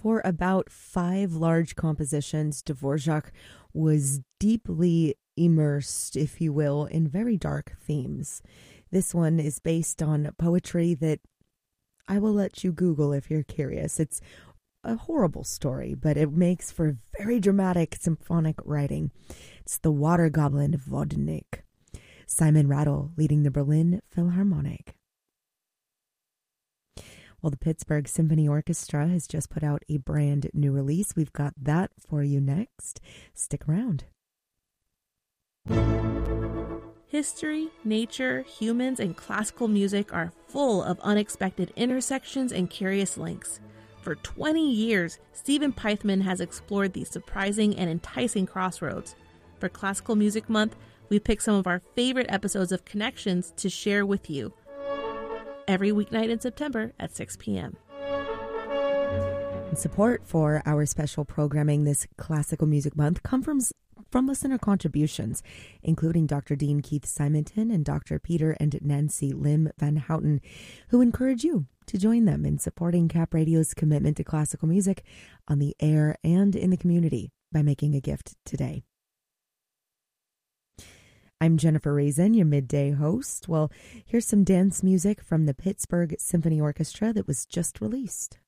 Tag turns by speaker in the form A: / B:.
A: For about 5 large compositions, Dvorak was deeply immersed, if you will, in very dark themes. This one is based on poetry that I will let you Google if you're curious. It's a horrible story, but it makes for very dramatic symphonic writing. It's The Water Goblin Vodnik. Simon Rattle leading the Berlin Philharmonic. Well, the Pittsburgh Symphony Orchestra has just put out a brand new release. We've got that for you next. Stick around.
B: History, nature, humans, and classical music are full of unexpected intersections and curious links. For 20 years, Stephen Pythman has explored these surprising and enticing crossroads. For Classical Music Month, we picked some of our favorite episodes of Connections to share with you every weeknight in September at 6 p.m.
A: Support for our special programming this Classical Music Month comes from listener contributions, including Dr. Dean Keith Simonton and Dr. Peter and Nancy Lim Van Houten, who encourage you to join them in supporting Cap Radio's commitment to classical music on the air and in the community by making a gift today. I'm Jennifer Raisin, your midday host. Well, here's some dance music from the Pittsburgh Symphony Orchestra that was just released.